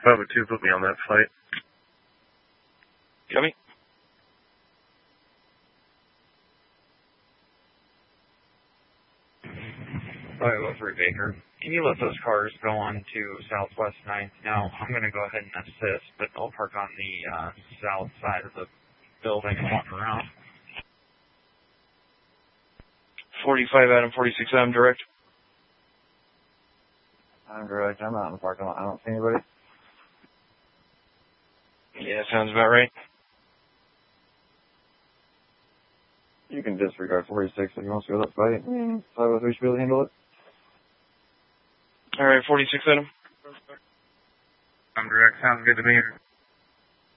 502, put me on that flight. Copy. Baker. Can you let those cars go on to Southwest 9th now? I'm going to go ahead and assist, but I'll park on the south side of the building and walk around. 45 Adam, 46 Adam, direct. I'm direct. I'm out in the parking lot. I don't see anybody. Yeah, sounds about right. You can disregard 46 if you want to go that fight. 503 should be able to handle it. Alright, 46 Adam. I'm direct. Sounds good to me.